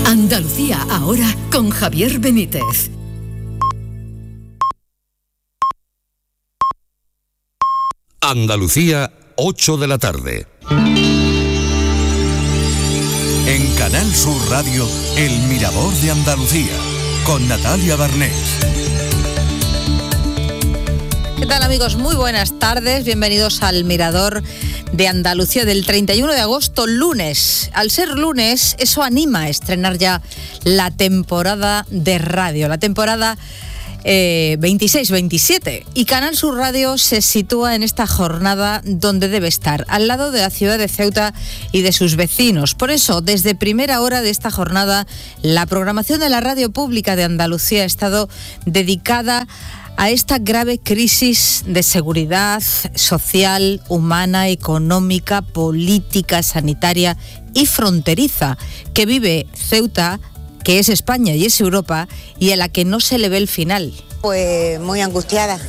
Andalucía ahora con Javier Benítez. Andalucía, 8 de la tarde. En Canal Sur Radio, El Mirador de Andalucía, con Natalia Barnés. ¿Qué tal, amigos? Muy buenas tardes, bienvenidos al Mirador de Andalucía del 31 de agosto, lunes. Al ser lunes, eso anima a estrenar ya la temporada de radio, la temporada 26-27. Y Canal Sur Radio se sitúa en esta jornada donde debe estar, al lado de la ciudad de Ceuta y de sus vecinos. Por eso, desde primera hora de esta jornada, la programación de la radio pública de Andalucía ha estado dedicada a esta grave crisis de seguridad social, humana, económica, política, sanitaria y fronteriza que vive Ceuta, que es España y es Europa, y a la que no se le ve el final. Pues muy angustiada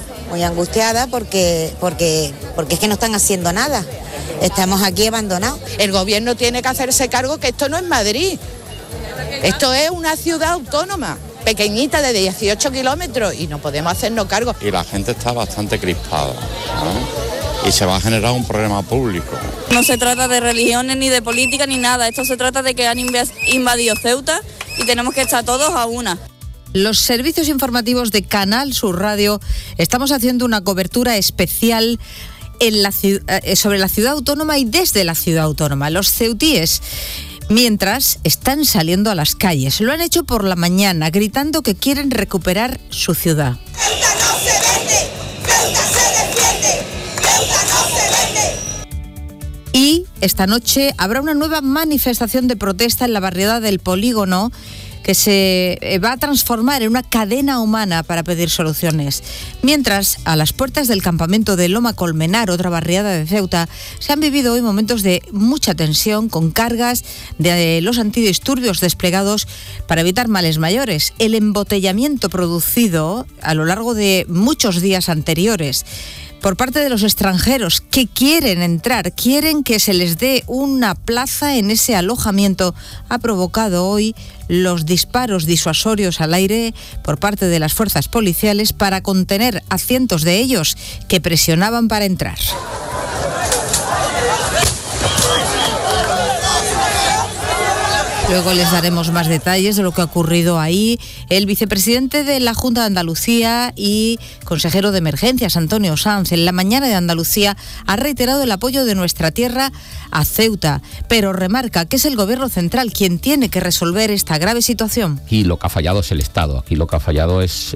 porque es que no están haciendo nada. Estamos aquí abandonados. El gobierno tiene que hacerse cargo que esto no es Madrid. Esto es una ciudad autónoma, pequeñita, de 18 kilómetros, y no podemos hacernos cargo. Y la gente está bastante crispada, ¿no? Y se va a generar un problema público. No se trata de religiones, ni de política, ni nada. Esto se trata de que han invadido Ceuta y tenemos que estar todos a una. Los servicios informativos de Canal Sur Radio estamos haciendo una cobertura especial sobre la ciudad autónoma y desde la ciudad autónoma. Los ceutíes, mientras están saliendo a las calles, lo han hecho por la mañana, gritando que quieren recuperar su ciudad. ¡Ceuta no se vende! ¡Ceuta se defiende! ¡Ceuta no se vende! Y esta noche habrá una nueva manifestación de protesta en la barriada del Polígono, que se va a transformar en una cadena humana para pedir soluciones. Mientras, a las puertas del campamento de Loma Colmenar, otra barriada de Ceuta, se han vivido hoy momentos de mucha tensión, con cargas de los antidisturbios desplegados para evitar males mayores. El embotellamiento producido a lo largo de muchos días anteriores por parte de los extranjeros que quieren entrar, quieren que se les dé una plaza en ese alojamiento, ha provocado hoy los disparos disuasorios al aire por parte de las fuerzas policiales para contener a cientos de ellos que presionaban para entrar. Luego les daremos más detalles de lo que ha ocurrido ahí. El vicepresidente de la Junta de Andalucía y consejero de Emergencias, Antonio Sanz, en la mañana de Andalucía ha reiterado el apoyo de nuestra tierra a Ceuta, pero remarca que es el Gobierno central quien tiene que resolver esta grave situación. Aquí lo que ha fallado es el Estado, aquí lo que ha fallado es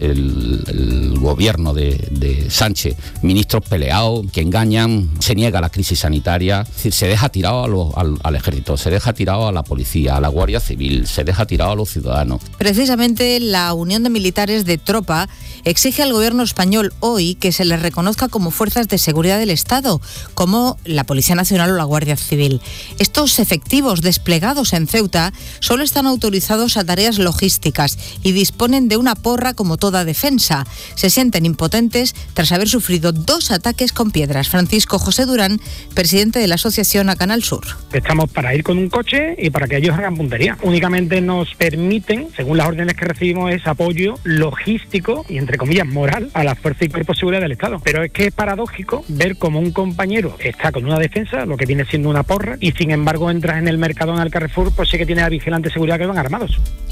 el gobierno de Sánchez. Ministros peleados, que engañan, se niega la crisis sanitaria, es decir, se deja tirado al ejército, se deja tirado a la policía, a la Guardia Civil, se deja tirado a los ciudadanos. Precisamente la Unión de Militares de Tropa exige al gobierno español hoy que se les reconozca como fuerzas de seguridad del Estado, como la Policía Nacional o la Guardia Civil. Estos efectivos desplegados en Ceuta solo están autorizados a tareas logísticas y disponen de una porra como toda defensa. Se sienten impotentes tras haber sufrido 2 ataques con piedras. Francisco José Durán, presidente de la asociación A Canal Sur. Estamos para ir con un coche y para que ellos hagan puntería. Únicamente nos permiten, según las órdenes que recibimos, es apoyo logístico y, entre comillas, moral a las fuerzas y cuerpos de seguridad del Estado. Pero es que es paradójico ver cómo un compañero está con una defensa, lo que viene siendo una porra, y sin embargo entras en el Mercadona, al Carrefour, pues sí que tiene a vigilantes de seguridad que van armados.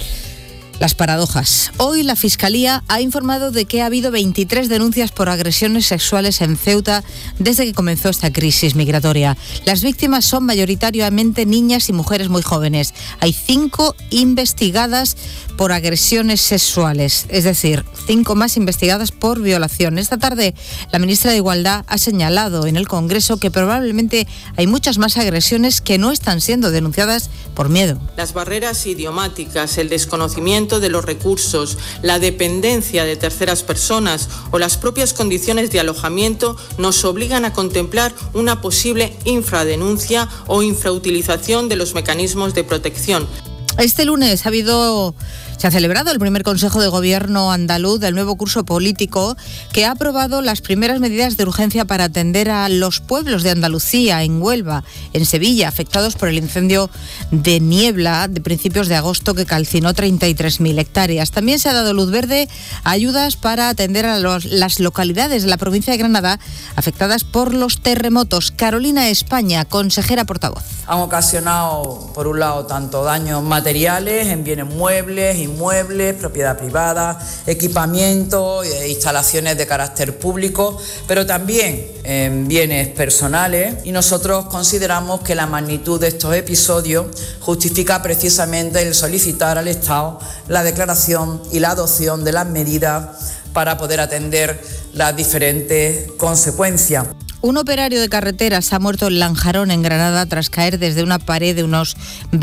Las paradojas. Hoy la Fiscalía ha informado de que ha habido 23 denuncias por agresiones sexuales en Ceuta desde que comenzó esta crisis migratoria. Las víctimas son mayoritariamente niñas y mujeres muy jóvenes. Hay 5 investigadas por agresiones sexuales, es decir, 5 más investigadas por violación. Esta tarde la ministra de Igualdad ha señalado en el Congreso que probablemente hay muchas más agresiones que no están siendo denunciadas por miedo. Las barreras idiomáticas, el desconocimiento de los recursos, la dependencia de terceras personas o las propias condiciones de alojamiento nos obligan a contemplar una posible infradenuncia o infrautilización de los mecanismos de protección. Este lunes ha habido Se ha celebrado el primer Consejo de Gobierno andaluz del nuevo curso político, que ha aprobado las primeras medidas de urgencia para atender a los pueblos de Andalucía, en Huelva, en Sevilla, afectados por el incendio de Niebla de principios de agosto que calcinó 33.000 hectáreas. También se ha dado luz verde a ayudas para atender a las localidades de la provincia de Granada afectadas por los terremotos. Carolina España, consejera portavoz. Han ocasionado, por un lado, tanto daños materiales en bienes muebles, inmuebles, propiedad privada, equipamiento, instalaciones de carácter público, pero también en bienes personales, y nosotros consideramos que la magnitud de estos episodios justifica precisamente el solicitar al Estado la declaración y la adopción de las medidas para poder atender las diferentes consecuencias. Un operario de carreteras ha muerto en Lanjarón, en Granada, tras caer desde una pared de unos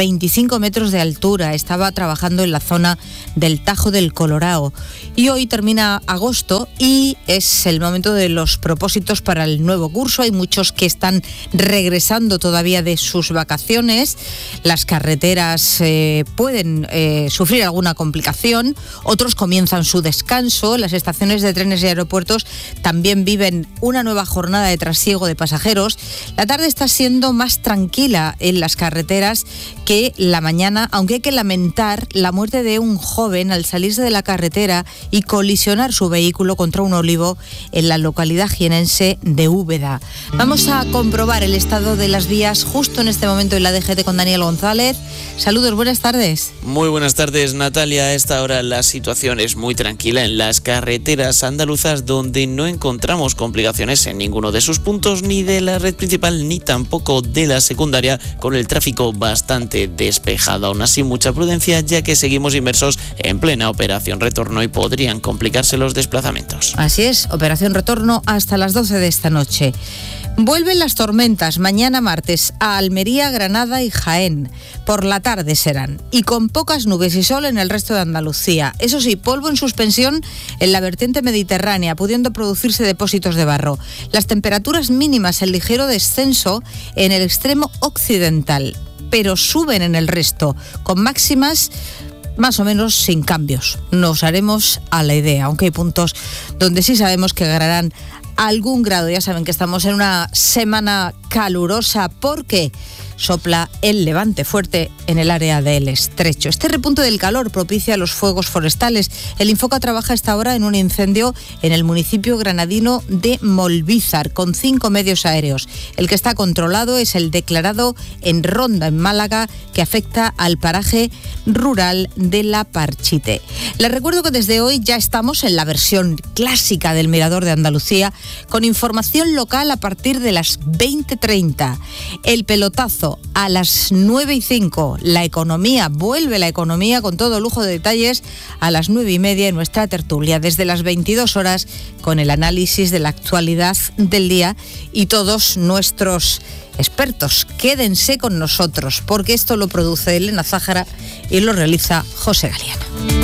25 metros de altura. Estaba trabajando en la zona del Tajo del Colorao. Y hoy termina agosto y es el momento de los propósitos para el nuevo curso. Hay muchos que están regresando todavía de sus vacaciones. Las carreteras pueden sufrir alguna complicación. Otros comienzan su descanso. Las estaciones de trenes y aeropuertos también viven una nueva jornada de trasiego de pasajeros. La tarde está siendo más tranquila en las carreteras que la mañana, aunque hay que lamentar la muerte de un joven al salirse de la carretera y colisionar su vehículo contra un olivo en la localidad jienense de Úbeda. Vamos a comprobar el estado de las vías justo en este momento en la DGT con Daniel González. Saludos, buenas tardes. Muy buenas tardes, Natalia. A esta hora la situación es muy tranquila en las carreteras andaluzas, donde no encontramos complicaciones en ninguno de sus puntos, ni de la red principal ni tampoco de la secundaria, con el tráfico bastante despejado. Aún así, mucha prudencia, ya que seguimos inmersos en plena operación retorno y podrían complicarse los desplazamientos. Así es, operación retorno hasta las 12 de esta noche. Vuelven las tormentas mañana martes a Almería, Granada y Jaén. Por la tarde serán, y con pocas nubes y sol en el resto de Andalucía. Eso sí, polvo en suspensión en la vertiente mediterránea, pudiendo producirse depósitos de barro. Las temperaturas mínimas en ligero descenso en el extremo occidental, pero suben en el resto, con máximas más o menos sin cambios. Nos haremos a la idea, aunque hay puntos donde sí sabemos que ganarán algún grado. Ya saben que estamos en una semana calurosa porque sopla el levante fuerte en el área del Estrecho. Este repunte del calor propicia los fuegos forestales. El Infoca trabaja a esta hora en un incendio en el municipio granadino de Molvízar, con 5 medios aéreos. El que está controlado es el declarado en Ronda, en Málaga, que afecta al paraje rural de La Parchite. Les recuerdo que desde hoy ya estamos en la versión clásica del Mirador de Andalucía, con información local a partir de las 20:30. El pelotazo a las 9:05. La economía, vuelve la economía con todo lujo de detalles a las 9:30 en nuestra tertulia, desde las 22 horas, con el análisis de la actualidad del día y todos nuestros expertos. Quédense con nosotros, porque esto lo produce Elena Zájara y lo realiza José Galiano.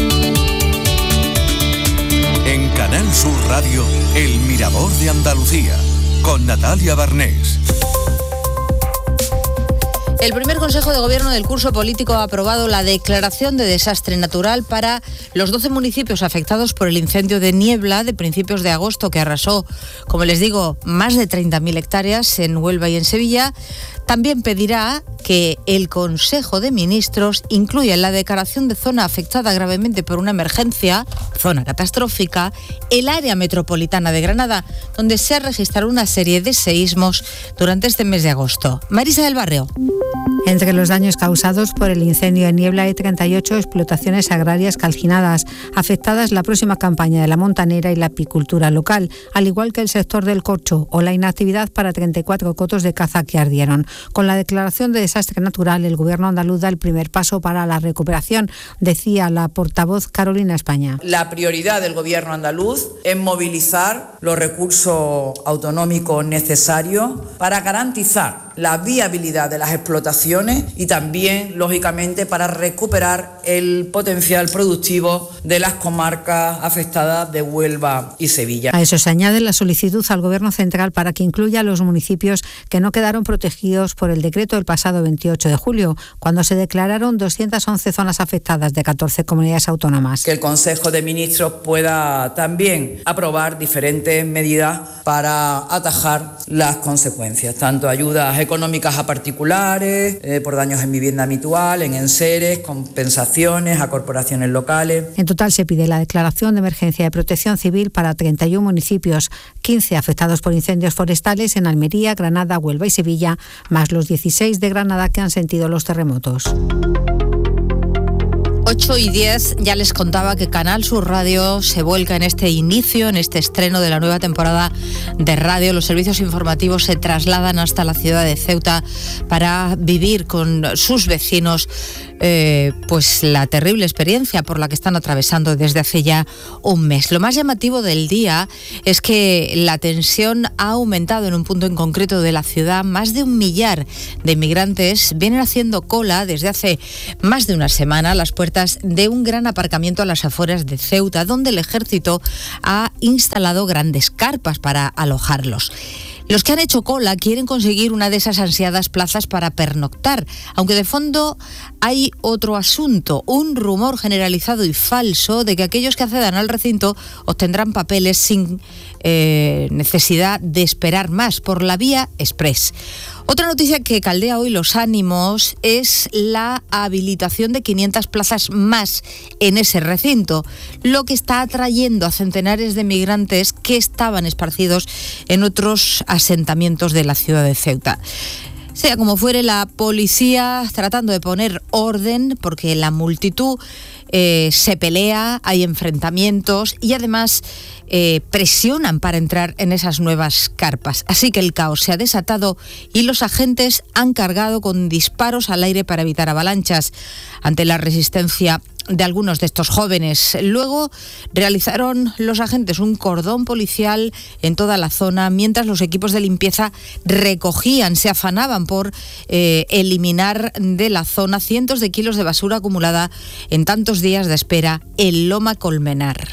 En Canal Sur Radio, El Mirador de Andalucía, con Natalia Barnés. El primer Consejo de Gobierno del curso político ha aprobado la declaración de desastre natural para los 12 municipios afectados por el incendio de Niebla de principios de agosto, que arrasó, como les digo, más de 30.000 hectáreas en Huelva y en Sevilla. También pedirá que el Consejo de Ministros incluya en la declaración de zona afectada gravemente por una emergencia, zona catastrófica, el área metropolitana de Granada, donde se ha registrado una serie de seísmos durante este mes de agosto. Marisa del Barrio. Entre los daños causados por el incendio de Niebla hay 38 explotaciones agrarias calcinadas, afectadas la próxima campaña de la montanera y la apicultura local, al igual que el sector del corcho o la inactividad para 34 cotos de caza que ardieron. Con la declaración de desastre natural, el Gobierno andaluz da el primer paso para la recuperación, decía la portavoz Carolina España. La prioridad del Gobierno andaluz es movilizar los recursos autonómicos necesarios para garantizar la viabilidad de las explotaciones y también, lógicamente, para recuperar el potencial productivo de las comarcas afectadas de Huelva y Sevilla. A eso se añade la solicitud al Gobierno central para que incluya a los municipios que no quedaron protegidos por el decreto del pasado 28 de julio, cuando se declararon 211 zonas afectadas de 14 comunidades autónomas. Que el Consejo de Ministros pueda también aprobar diferentes medidas para atajar las consecuencias, tanto ayudas económicas a particulares, por daños en vivienda habitual, en enseres, compensaciones a corporaciones locales. En total se pide la declaración de emergencia de protección civil para 31 municipios, 15 afectados por incendios forestales en Almería, Granada, Huelva y Sevilla, más los 16 de Granada que han sentido los terremotos. 8:10, ya les contaba que Canal Sur Radio se vuelca en este inicio, en este estreno de la nueva temporada de radio. Los servicios informativos se trasladan hasta la ciudad de Ceuta para vivir con sus vecinos pues la terrible experiencia por la que están atravesando desde hace ya un mes. Lo más llamativo del día es que la tensión ha aumentado en un punto en concreto de la ciudad. Más de 1 millar de inmigrantes vienen haciendo cola desde hace más de una semana a las puertas de un gran aparcamiento a las afueras de Ceuta, donde el ejército ha instalado grandes carpas para alojarlos. Los que han hecho cola quieren conseguir una de esas ansiadas plazas para pernoctar, aunque de fondo hay otro asunto, un rumor generalizado y falso de que aquellos que accedan al recinto obtendrán papeles sin necesidad de esperar más por la vía express. Otra noticia que caldea hoy los ánimos es la habilitación de 500 plazas más en ese recinto, lo que está atrayendo a centenares de migrantes que estaban esparcidos en otros asentamientos de la ciudad de Ceuta. Sea como fuere, la policía tratando de poner orden porque la multitud se pelea, hay enfrentamientos y además presionan para entrar en esas nuevas carpas. Así que el caos se ha desatado y los agentes han cargado con disparos al aire para evitar avalanchas ante la resistencia de algunos de estos jóvenes. Luego realizaron los agentes un cordón policial en toda la zona, mientras los equipos de limpieza recogían, se afanaban por eliminar de la zona cientos de kilos de basura acumulada en tantos días de espera en Loma Colmenar.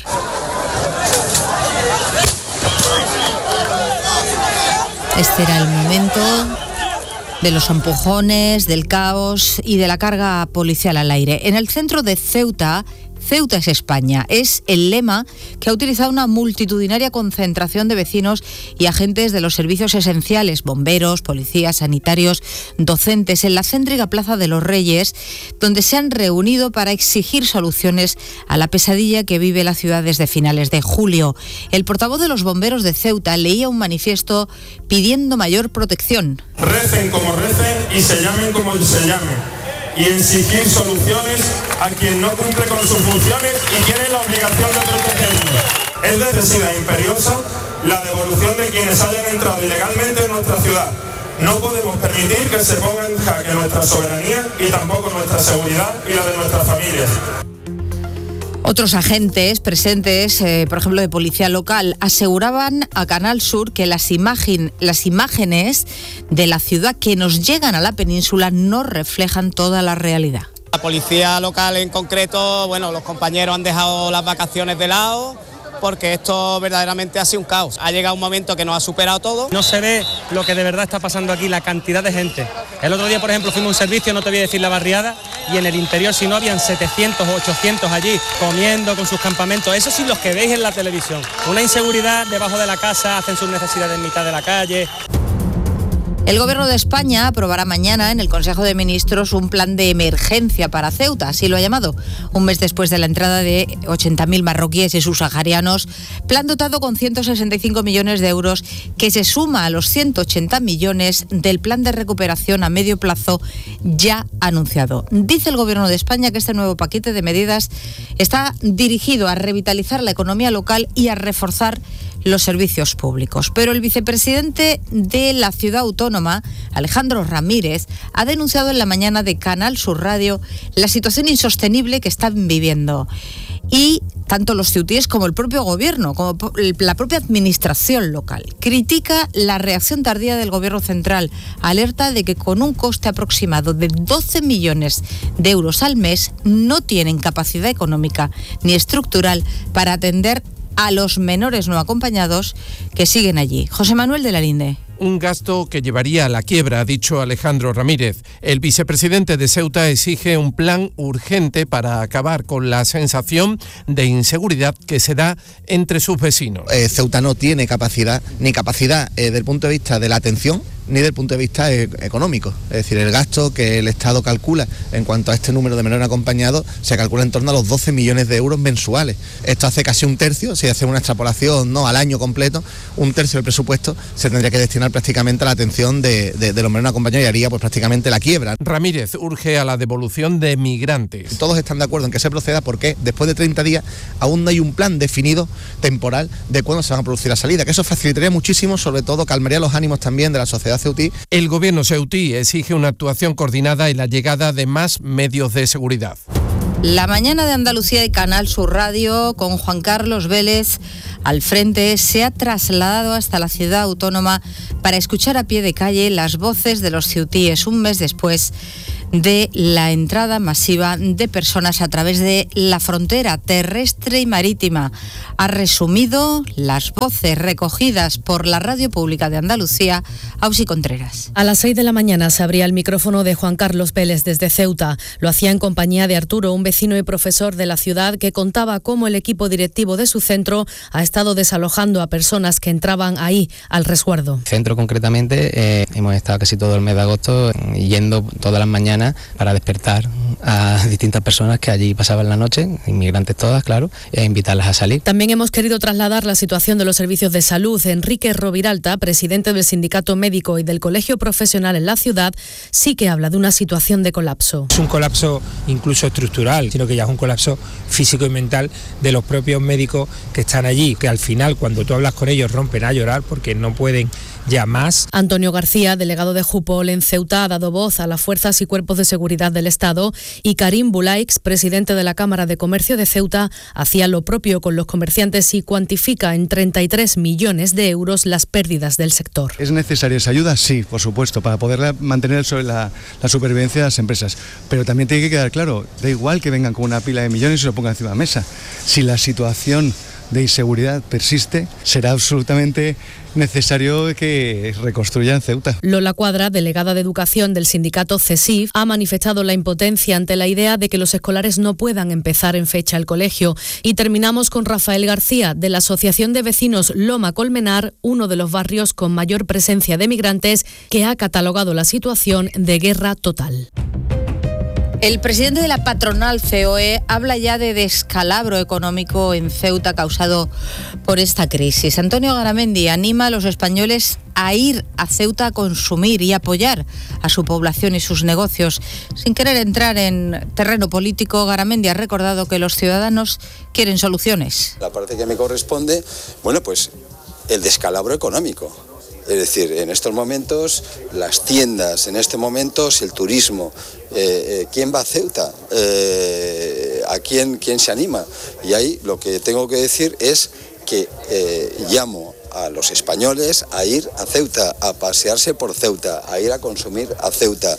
Este era el momento de los empujones, del caos y de la carga policial al aire. En el centro de Ceuta, Ceuta es España. Es el lema que ha utilizado una multitudinaria concentración de vecinos y agentes de los servicios esenciales, bomberos, policías, sanitarios, docentes, en la céntrica Plaza de los Reyes, donde se han reunido para exigir soluciones a la pesadilla que vive la ciudad desde finales de julio. El portavoz de los bomberos de Ceuta leía un manifiesto pidiendo mayor protección. Recen como recen y se llamen como se llamen. Y exigir soluciones a quien no cumple con sus funciones y tiene la obligación de protegernos. Es de necesidad imperiosa la devolución de quienes hayan entrado ilegalmente en nuestra ciudad. No podemos permitir que se ponga en jaque nuestra soberanía y tampoco nuestra seguridad y la de nuestras familias. Otros agentes presentes, por ejemplo de policía local, aseguraban a Canal Sur que las imágenes de la ciudad que nos llegan a la península no reflejan toda la realidad. La policía local en concreto, bueno, los compañeros han dejado las vacaciones de lado porque esto verdaderamente ha sido un caos. Ha llegado un momento que nos ha superado todo. No se ve lo que de verdad está pasando aquí, la cantidad de gente. El otro día, por ejemplo, fuimos a un servicio, no te voy a decir la barriada, y en el interior, si no, habían 700 o 800 allí, comiendo con sus campamentos. Esos sí los que veis en la televisión. Una inseguridad debajo de la casa, hacen sus necesidades en mitad de la calle. El Gobierno de España aprobará mañana en el Consejo de Ministros un plan de emergencia para Ceuta, así lo ha llamado, un mes después de la entrada de 80.000 marroquíes y subsaharianos, plan dotado con 165 millones de euros que se suma a los 180 millones del plan de recuperación a medio plazo ya anunciado. Dice el Gobierno de España que este nuevo paquete de medidas está dirigido a revitalizar la economía local y a reforzar los servicios públicos. Pero el vicepresidente de la ciudad autónoma, Alejandro Ramírez, ha denunciado en la mañana de Canal Sur Radio la situación insostenible que están viviendo Y tanto los ceutíes como el propio gobierno, como la propia administración local, critica la reacción tardía del gobierno central. Alerta de que con un coste aproximado de 12 millones de euros al mes no tienen capacidad económica ni estructural para atender a los menores no acompañados que siguen allí. José Manuel de la Linde. Un gasto que llevaría a la quiebra, ha dicho Alejandro Ramírez. El vicepresidente de Ceuta exige un plan urgente para acabar con la sensación de inseguridad que se da entre sus vecinos. Ceuta no tiene capacidad, ni capacidad desde el punto de vista de la atención, ni desde el punto de vista económico. Es decir, el gasto que el Estado calcula en cuanto a este número de menores acompañados se calcula en torno a los 12 millones de euros mensuales. Esto hace casi un tercio, si hacemos una extrapolación al año completo, un tercio del presupuesto se tendría que destinar prácticamente a la atención de los menores acompañados y haría pues prácticamente la quiebra. Ramírez urge a la devolución de migrantes. Todos están de acuerdo en que se proceda porque después de 30 días aún no hay un plan definido temporal de cuándo se van a producir la salida, que eso facilitaría muchísimo, sobre todo calmaría los ánimos también de la sociedad ceutí. El gobierno ceutí exige una actuación coordinada y la llegada de más medios de seguridad. La mañana de Andalucía y Canal Sur Radio, con Juan Carlos Vélez al frente, se ha trasladado hasta la ciudad autónoma para escuchar a pie de calle las voces de los ceutíes un mes después de la entrada masiva de personas a través de la frontera terrestre y marítima. Ha resumido las voces recogidas por la Radio Pública de Andalucía, Ausi Contreras. A las 6 de la mañana se abría el micrófono de Juan Carlos Vélez desde Ceuta. Lo hacía en compañía de Arturo, un vecino y profesor de la ciudad que contaba cómo el equipo directivo de su centro ha estado desalojando a personas que entraban ahí al resguardo. Centro concretamente, hemos estado casi todo el mes de agosto yendo todas las mañanas para despertar a distintas personas que allí pasaban la noche, inmigrantes todas, claro, e invitarlas a salir. También hemos querido trasladar la situación de los servicios de salud. Enrique Roviralta, presidente del Sindicato Médico y del Colegio Profesional en la ciudad, sí que habla de una situación de colapso. Es un colapso incluso estructural, sino que ya es un colapso físico y mental de los propios médicos que están allí, que al final cuando tú hablas con ellos rompen a llorar porque no pueden ya más. Antonio García, delegado de Jupol en Ceuta, ha dado voz a las fuerzas y cuerpos de seguridad del Estado, y Karim Bulaix, presidente de la Cámara de Comercio de Ceuta, hacía lo propio con los comerciantes y cuantifica en 33 millones de euros las pérdidas del sector. ¿Es necesaria esa ayuda? Sí, por supuesto, para poder mantener sobre la supervivencia de las empresas. Pero también tiene que quedar claro, da igual que vengan con una pila de millones y se lo pongan encima de la mesa. Si la situación de inseguridad persiste, será absolutamente necesario que reconstruyan Ceuta. Lola Cuadra, delegada de Educación del sindicato CESIF, ha manifestado la impotencia ante la idea de que los escolares no puedan empezar en fecha el colegio. Y terminamos con Rafael García, de la Asociación de Vecinos Loma Colmenar, uno de los barrios con mayor presencia de migrantes, que ha catalogado la situación de guerra total. El presidente de la patronal COE habla ya de descalabro económico en Ceuta causado por esta crisis. Antonio Garamendi anima a los españoles a ir a Ceuta a consumir y apoyar a su población y sus negocios. Sin querer entrar en terreno político, Garamendi ha recordado que los ciudadanos quieren soluciones. La parte que me corresponde, bueno, pues el descalabro económico. Es decir, en estos momentos, las tiendas, en este momento, el turismo, ¿quién va a Ceuta? ¿A quién se anima? Y ahí lo que tengo que decir es que llamo a los españoles a ir a Ceuta, a pasearse por Ceuta, a ir a consumir a Ceuta.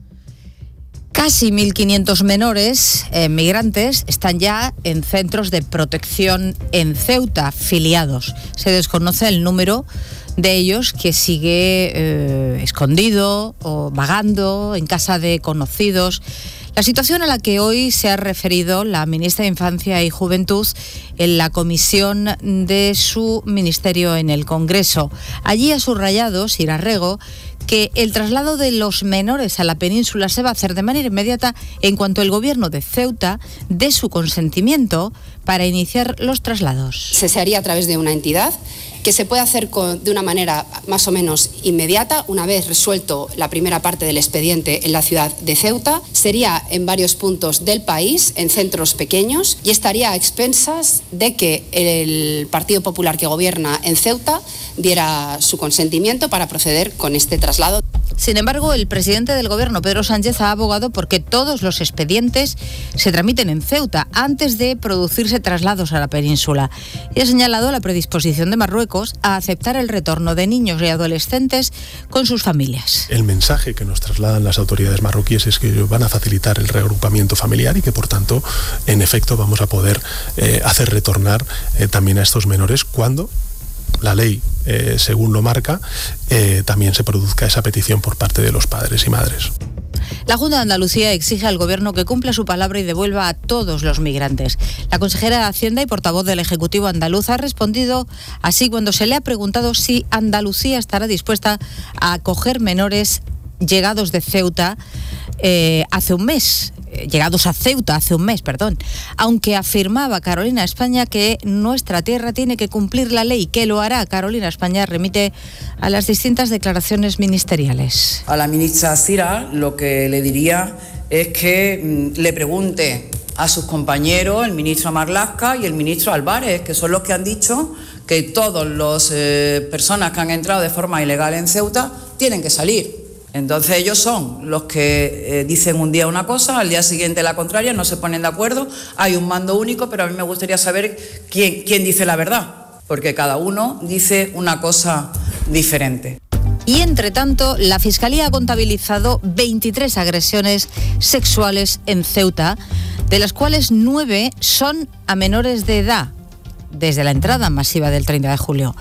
Casi 1.500 menores migrantes están ya en centros de protección en Ceuta, filiados. Se desconoce el número de ellos que sigue escondido o vagando en casa de conocidos. La situación a la que hoy se ha referido la ministra de Infancia y Juventud en la comisión de su ministerio en el Congreso. Allí ha subrayado Sira Rego que el traslado de los menores a la península se va a hacer de manera inmediata en cuanto el gobierno de Ceuta dé su consentimiento para iniciar los traslados. Se haría a través de una entidad que se puede hacer de una manera más o menos inmediata, una vez resuelto la primera parte del expediente en la ciudad de Ceuta. Sería en varios puntos del país, en centros pequeños, y estaría a expensas de que el Partido Popular que gobierna en Ceuta diera su consentimiento para proceder con este traslado. Sin embargo, el presidente del Gobierno, Pedro Sánchez, ha abogado porque todos los expedientes se tramiten en Ceuta antes de producirse traslados a la península. Y ha señalado la predisposición de Marruecos a aceptar el retorno de niños y adolescentes con sus familias. El mensaje que nos trasladan las autoridades marroquíes es que van a facilitar el reagrupamiento familiar y que, por tanto, en efecto, vamos a poder hacer retornar también a estos menores cuando la ley, según lo marca, también se produzca esa petición por parte de los padres y madres. La Junta de Andalucía exige al Gobierno que cumpla su palabra y devuelva a todos los migrantes. La consejera de Hacienda y portavoz del Ejecutivo andaluz ha respondido así cuando se le ha preguntado si Andalucía estará dispuesta a acoger menores llegados a Ceuta hace un mes, aunque afirmaba Carolina España que nuestra tierra tiene que cumplir la ley, que lo hará. Carolina España remite a las distintas declaraciones ministeriales. A la ministra Cira lo que le diría es que le pregunte a sus compañeros, el ministro Marlaska y el ministro Álvarez, que son los que han dicho que todas las personas que han entrado de forma ilegal en Ceuta tienen que salir. Entonces ellos son los que dicen un día una cosa, al día siguiente la contraria, no se ponen de acuerdo, hay un mando único, pero a mí me gustaría saber quién dice la verdad, porque cada uno dice una cosa diferente. Y entre tanto, la Fiscalía ha contabilizado 23 agresiones sexuales en Ceuta, de las cuales 9 son a menores de edad, desde la entrada masiva del 30 de julio.